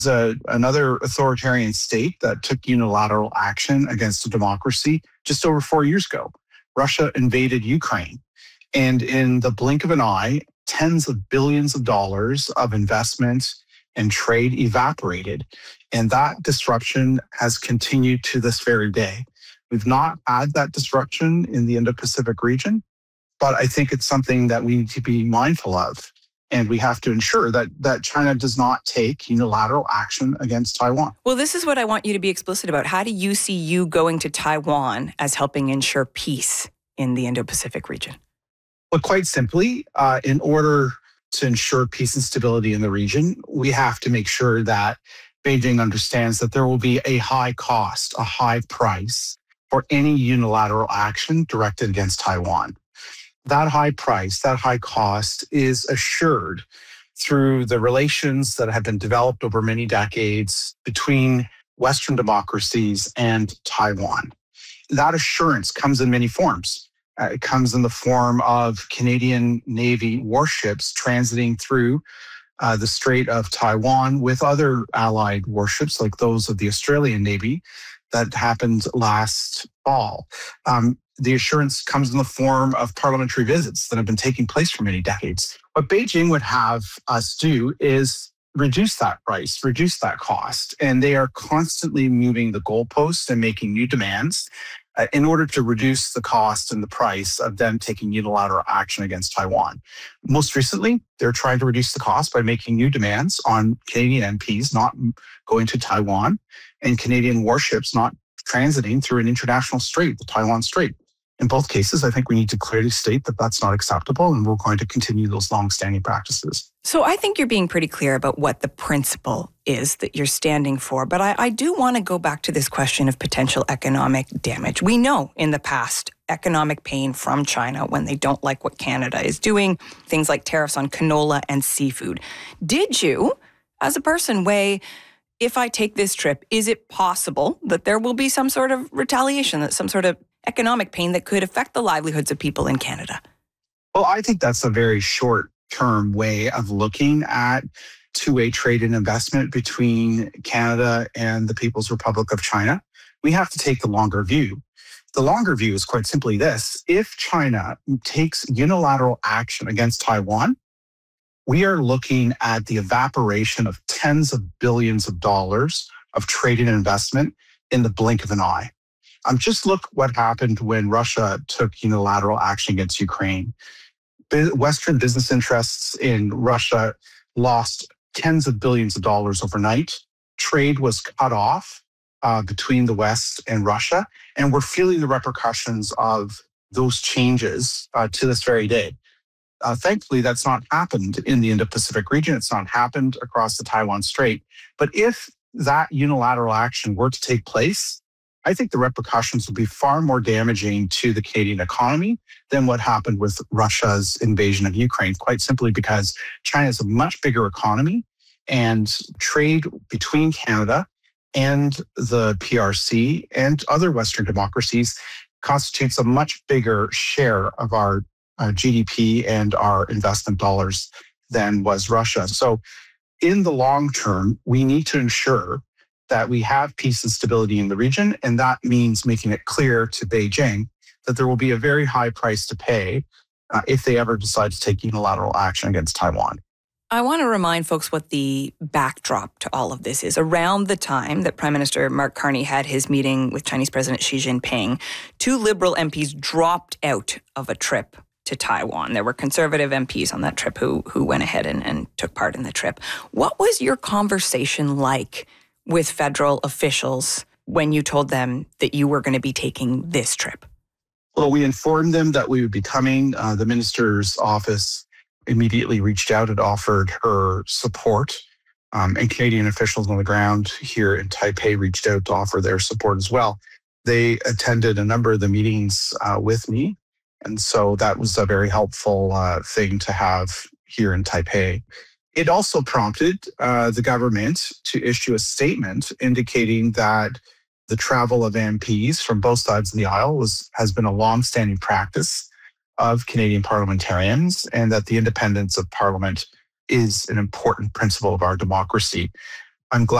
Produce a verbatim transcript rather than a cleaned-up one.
a, another authoritarian state that took unilateral action against a democracy just over four years ago. Russia invaded Ukraine. And in the blink of an eye, tens of billions of dollars of investment and trade evaporated. And that disruption has continued to this very day. We've not had that disruption in the Indo-Pacific region, but I think it's something that we need to be mindful of. And we have to ensure that that China does not take unilateral action against Taiwan. Well, this is what I want you to be explicit about. How do you see you going to Taiwan as helping ensure peace in the Indo-Pacific region? Well, quite simply, uh, in order to ensure peace and stability in the region, we have to make sure that Beijing understands that there will be a high cost, a high price for any unilateral action directed against Taiwan. That high price, that high cost is assured through the relations that have been developed over many decades between Western democracies and Taiwan. That assurance comes in many forms. Uh, it comes in the form of Canadian Navy warships transiting through uh, the Strait of Taiwan with other allied warships like those of the Australian Navy that happened last fall. Um, the assurance comes in the form of parliamentary visits that have been taking place for many decades. What Beijing would have us do is reduce that price, reduce that cost. And they are constantly moving the goalposts and making new demands uh, in order to reduce the cost and the price of them taking unilateral action against Taiwan. Most recently, they're trying to reduce the cost by making new demands on Canadian M Ps not going to Taiwan and Canadian warships not transiting through an international strait, the Taiwan Strait. In both cases, I think we need to clearly state that that's not acceptable, and we're going to continue those long-standing practices. So I think you're being pretty clear about what the principle is that you're standing for. But I, I do want to go back to this question of potential economic damage. We know in the past economic pain from China when they don't like what Canada is doing, things like tariffs on canola and seafood. Did you, as a person, weigh, if I take this trip, is it possible that there will be some sort of retaliation, that some sort of economic pain that could affect the livelihoods of people in Canada? Well, I think that's a very short-term way of looking at two-way trade and investment between Canada and the People's Republic of China. We have to take the longer view. The longer view is quite simply this. If China takes unilateral action against Taiwan, we are looking at the evaporation of tens of billions of dollars of trade and investment in the blink of an eye. Um, just look what happened when Russia took unilateral action against Ukraine. Western business interests in Russia lost tens of billions of dollars overnight. Trade was cut off uh, between the West and Russia, and we're feeling the repercussions of those changes uh, to this very day. Uh, thankfully, that's not happened in the Indo-Pacific region. It's not happened across the Taiwan Strait. But if that unilateral action were to take place, I think the repercussions will be far more damaging to the Canadian economy than what happened with Russia's invasion of Ukraine, quite simply because China is a much bigger economy, and trade between Canada and the P R C and other Western democracies constitutes a much bigger share of our uh, G D P and our investment dollars than was Russia. So in the long term, we need to ensure that we have peace and stability in the region, and that means making it clear to Beijing that there will be a very high price to pay uh, if they ever decide to take unilateral action against Taiwan. I want to remind folks what the backdrop to all of this is. Around the time that Prime Minister Mark Carney had his meeting with Chinese President Xi Jinping, two Liberal M Ps dropped out of a trip to Taiwan. There were Conservative M Ps on that trip who, who went ahead and, and took part in the trip. What was your conversation like with federal officials when you told them that you were going to be taking this trip? Well, we informed them that we would be coming. Uh, the minister's office immediately reached out and offered her support. Um, and Canadian officials on the ground here in Taipei reached out to offer their support as well. They attended a number of the meetings uh, with me. And so that was a very helpful uh, thing to have here in Taipei. It also prompted uh, the government to issue a statement indicating that the travel of M Ps from both sides of the aisle was, has been a long-standing practice of Canadian parliamentarians, and that the independence of Parliament is an important principle of our democracy. I'm glad